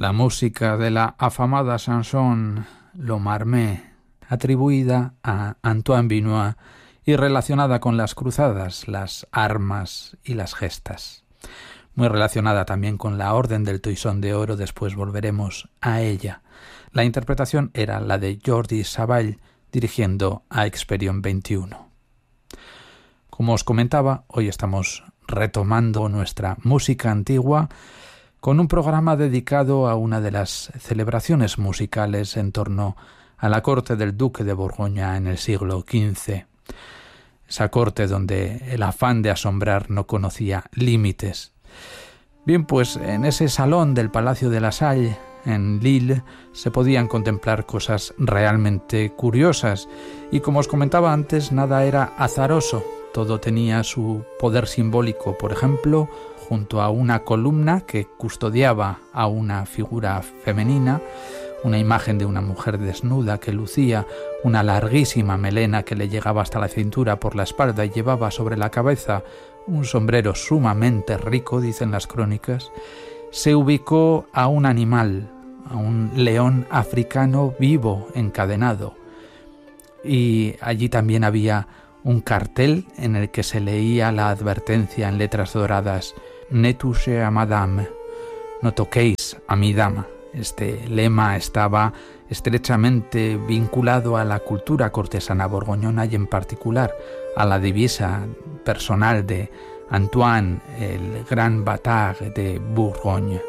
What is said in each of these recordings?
la música de la afamada chanson Le Marmé, atribuida a Antoine Vinoy y relacionada con las cruzadas, las armas y las gestas. Muy relacionada también con la Orden del Toisón de Oro, después volveremos a ella. La interpretación era la de Jordi Savall, dirigiendo a Experience 21. Como os comentaba, hoy estamos retomando nuestra música antigua con un programa dedicado a una de las celebraciones musicales en torno a la corte del duque de Borgoña en el siglo XV. Esa corte donde el afán de asombrar no conocía límites. Bien, pues en ese salón del Palacio de la Salle, en Lille, se podían contemplar cosas realmente curiosas y, como os comentaba antes, nada era azaroso, todo tenía su poder simbólico. Por ejemplo, junto a una columna que custodiaba a una figura femenina, una imagen de una mujer desnuda que lucía una larguísima melena que le llegaba hasta la cintura por la espalda y llevaba sobre la cabeza un sombrero sumamente rico, dicen las crónicas, se ubicó a un animal, a un león africano vivo, encadenado. Y allí también había un cartel en el que se leía la advertencia en letras doradas: «Ne touchez à madame», no toquéis a mi dama. Este lema estaba estrechamente vinculado a la cultura cortesana borgoñona y en particular a la divisa personal de Antoine, el gran bâtard de Bourgogne.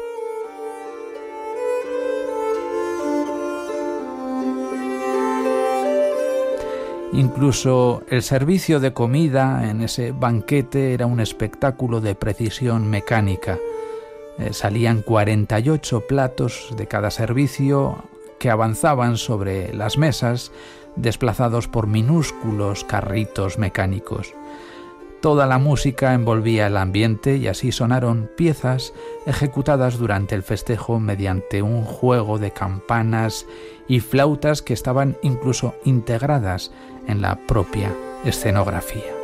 Incluso el servicio de comida en ese banquete era un espectáculo de precisión mecánica. Salían 48 platos de cada servicio que avanzaban sobre las mesas, desplazados por minúsculos carritos mecánicos. Toda la música envolvía el ambiente y así sonaron piezas ejecutadas durante el festejo mediante un juego de campanas y flautas que estaban incluso integradas en la propia escenografía.